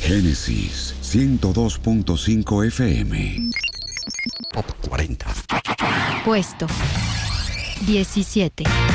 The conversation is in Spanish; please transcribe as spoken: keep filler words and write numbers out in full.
Génesis ciento dos punto cinco F M. Top cuarenta. Puesto diecisiete.